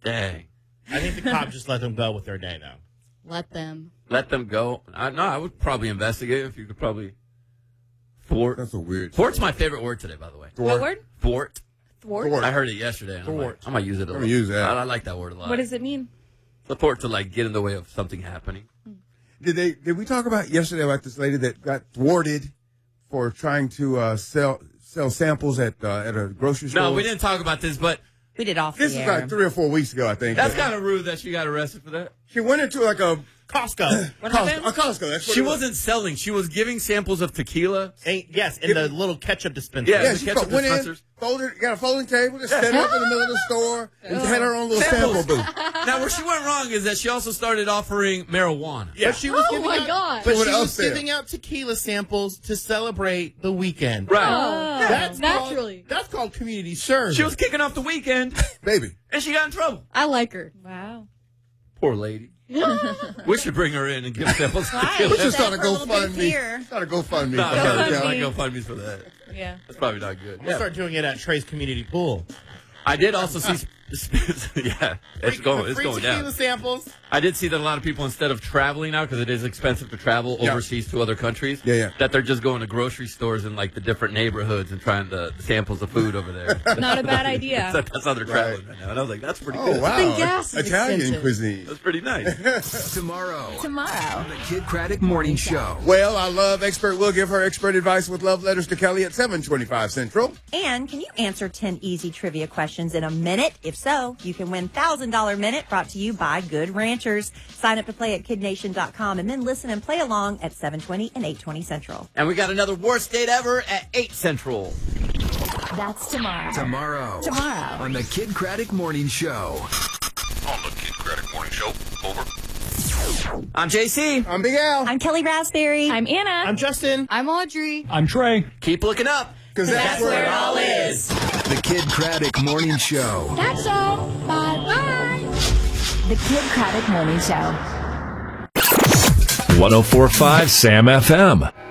Dang. I think the cop just let them go with their day, though. Let them. Let them go. No, I would probably investigate if you could probably thwart. That's a weird. Thwart's my favorite word today, by the way. What word? Thwart. Thwart. I heard it yesterday. And I might use it a little. Use that. I like that word a lot. What does it mean? The thwart to like get in the way of something happening. Did we talk about yesterday about this lady that got thwarted for trying to sell samples at a grocery store? No, we didn't talk about this, but We did off This the is air. like 3 or 4 weeks ago, I think. that's kind of rude that she got arrested for that. She went into like a Costco. Costco. That's what She it was. wasn't selling. She was giving samples of tequila. Yes, in the little ketchup dispenser. Yeah. Yeah, the she ketchup went in, dispensers. got a folding table, just set it up in the middle of the store, and had her own little sample booth. Now, where she went wrong is that she also started offering marijuana. But she was giving my out, God. But What she else was there? giving out tequila samples to celebrate the weekend. Right. That's naturally. That's called community service. She was kicking off the weekend, Baby. and she got in trouble. I like her. Wow. Poor lady. We should bring her in and give samples. Why? Let's just start a For a little bit of GoFundMe. fear. Start a GoFundMe. No, for her, no, yeah. like GoFundMe's for that. Yeah. That's probably not good. We'll start doing it at Trey's community pool. I did also see. Yeah, it's going free down. tequila samples. I did see that a lot of people, instead of traveling out, because it is expensive to travel Yeah. overseas to other countries, Yeah. that they're just going to grocery stores in like the different neighborhoods and trying the samples of food over there. Not a bad idea. That's how they're traveling right now. And I was like, that's pretty Oh, good. wow. Then gas is Italian expensive. cuisine. That's pretty nice. Tomorrow Tomorrow. on the Kid Craddock Morning Show. Well, our love expert will give her expert advice with love letters to Kelly at 7:25 Central. And can you answer 10 easy trivia questions in a minute? If so, you can win $1,000 Minute brought to you by Good Ranchers. Sign up to play at kidnation.com and then listen and play along at 7:20 and 8:20 Central. And we got another worst date ever at 8 Central. That's tomorrow. Tomorrow on the Kid Craddock Morning Show. On the Kid Craddock Morning Show. Over. I'm JC. I'm Big Al. I'm Kelly Raspberry. I'm Anna. I'm Justin. I'm Audrey. I'm Trey. Keep looking up. Because that's where it all is. The Kid Craddock Morning Show. That's all. Bye-bye. The Kid Craddock Morning Show. 104.5 Sam FM.